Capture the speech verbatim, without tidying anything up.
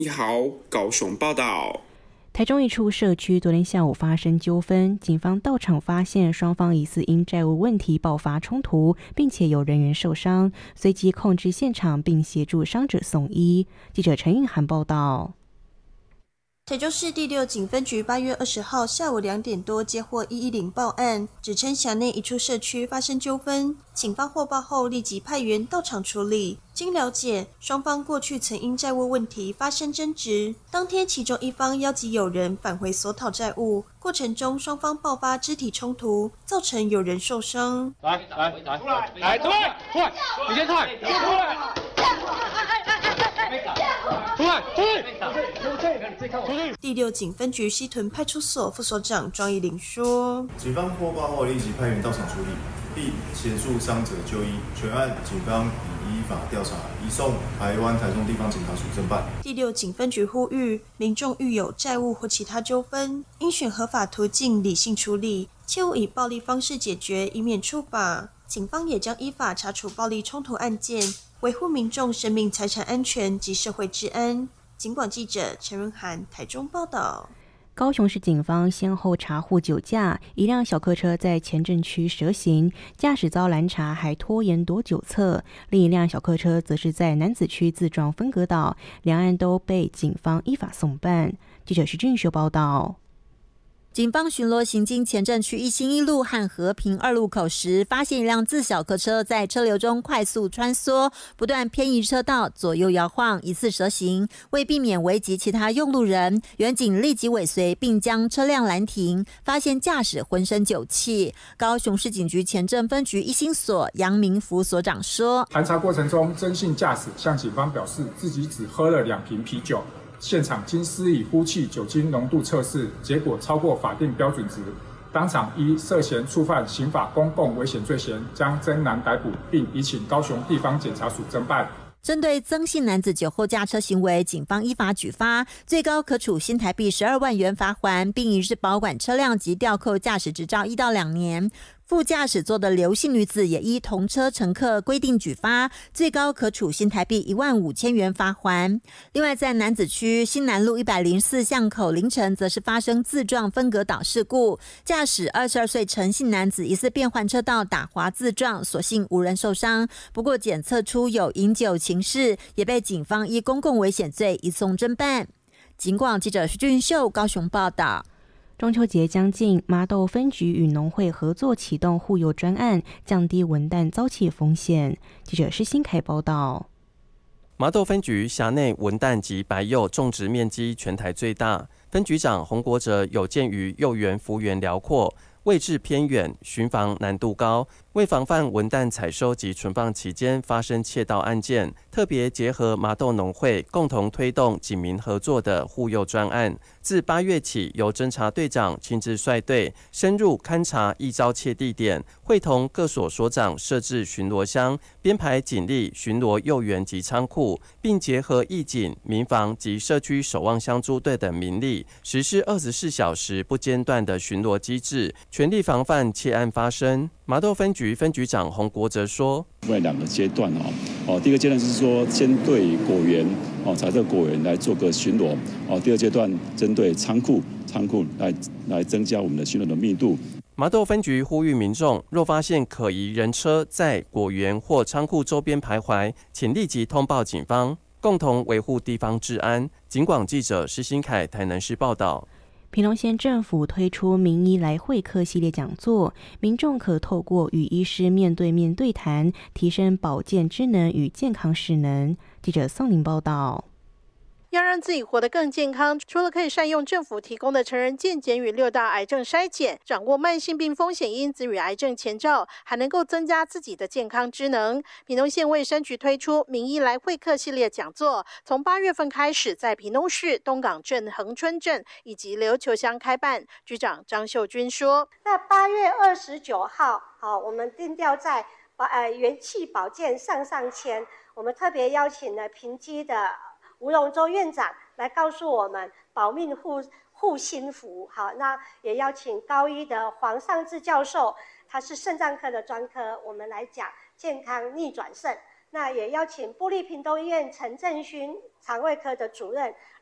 你好，高雄报道。 台中一处社区昨天下午发生纠纷，警方到场发现双方疑似因债务问题爆发冲突，并且有人员受伤，随即控制现场并协助伤者送医。记者陈颖涵报道。 台中市第六警分局八月二十号下午两点多接获一一零报案，指称辖内一处社区发生纠纷，警方获报后立即派员到场处理。经了解，双方过去曾因债务问题发生争执，当天其中一方邀集友人返回索讨债务，过程中双方爆发肢体冲突，造成有人受伤。 来来来，出来，来出来，出来，你先出来，你先出来。出来！出去！ 第六警分局西屯派出所副所长庄义林说：“ 警方获报后立即派员到场处理，并协助伤者就医。全案警方已依法调查，移送台湾台中地方检察署侦办。” 第六警分局呼吁民众遇有债务或其他纠纷，应选合法途径理性处理，切勿以暴力方式解决，以免处罚。警方也将依法查处暴力冲突案件，维护民众生命财产安全及社会治安。警广记者陈润涵台中报道。 高雄市警方先后查获酒驾，一辆小客车在前镇区蛇行，驾驶遭拦查还拖延躲酒测；另一辆小客车则是在楠梓区自撞分隔岛，两案都被警方依法送办。记者徐俊秀报道。 警方巡逻行经前镇区一心一路和和平二路口时，发现一辆自小客车在车流中快速穿梭，不断偏移车道，左右摇晃，疑似蛇行。为避免危及其他用路人，员警立即尾随，并将车辆拦停，发现驾驶浑身酒气。高雄市警局前镇分局一心所杨明福所长说：“ 盘查过程中，曾姓驾驶向警方表示自己只喝了两瓶啤酒。现场经施以呼气酒精浓度测试，结果超过法定标准值，当场依涉嫌触犯刑法公共危险罪嫌，将曾男逮捕，并移请高雄地方检察署侦办。” 针对曾姓男子酒后驾车行为，警方依法举发，最高可处新台币十二万元罚锾，并一日保管车辆及吊扣驾驶执照一到两年。副驾驶座的刘姓女子也依同车乘客规定举发，最高可处新台币一万五千元罚锾。另外，在楠梓区新南路一百零四巷口凌晨，则是发生自撞分隔岛事故，驾驶二十二岁陈姓男子疑似变换车道打滑自撞，所幸无人受伤。不过检测出有饮酒情事，也被警方依公共危险罪移送侦办。警广记者徐俊秀高雄报道。 中秋节将近，麻豆分局与农会合作启动护幼专案，降低文旦遭窃风险。记者施新凯报道。 麻豆分局辖内文旦及白柚种植面积全台最大，分局长洪国哲有鉴于幼园幅员辽阔，位置偏远，巡防难度高，为防范文旦采收及存放期间发生窃盗案件，特别结合麻豆农会共同推动警民合作的护幼专案。自八月起，由侦查队长亲自率队深入勘查易遭窃地点，会同各所所长设置巡逻箱，编排警力巡逻幼园及仓库，并结合义警、民防及社区守望相助队等民力，实施二十四小时不间断的巡逻机制，全力防范窃案发生。麻豆分局分局长洪国哲说：“ 未来两个阶段哦，哦，第一个阶段是说先对果园哦，采这果园来做个巡逻哦，第二阶段针对仓库仓库来来增加我们的巡逻的密度。” 麻豆分局呼吁民众，若发现可疑人车在果园或仓库周边徘徊，请立即通报警方，共同维护地方治安。警广记者施新凯台南市报道。 屏东县政府推出名医来会客系列讲座，民众可透过与医师面对面对谈，提升保健知能与健康势能。记者宋宁报道。 要让自己活得更健康，除了可以善用政府提供的成人健检与六大癌症筛检，掌握慢性病风险因子与癌症前兆，还能够增加自己的健康知能。屏东县卫生局推出名医来会客系列讲座，从八月份开始，在屏东市东港镇、恒春镇以及琉球乡开办。局长张秀君说：“ 那八月二十九号，好，我们定调在呃元气保健上上签，我们特别邀请了屏基的吴荣洲院长来告诉我们保命护护心符。好，那也邀请高一的黄尚志教授，他是肾脏科的专科，我们来讲健康逆转肾。那也邀请部立屏东医院陈正勋肠胃科的主任。